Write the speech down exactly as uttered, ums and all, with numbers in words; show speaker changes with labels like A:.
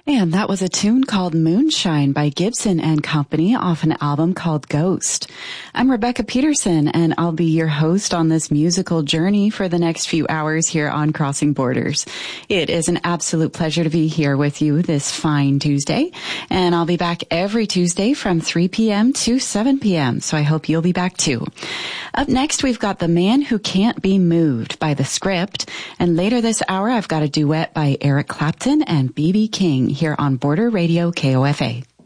A: And that was a tune called Moonshine by Gibson and Company off an album called Ghost. I'm Rebecca Peterson, and I'll be your host on this musical journey for the next few hours here on Crossing Borders. It is an absolute pleasure to be here with you this fine Tuesday, and I'll be back every Tuesday from three p.m. to seven p.m., so I hope you'll be back too. Up next, we've got The Man Who Can't Be Moved by The Script, and later this hour, I've got a duet by Eric Clapton and B B King here on Border Radio K O F A.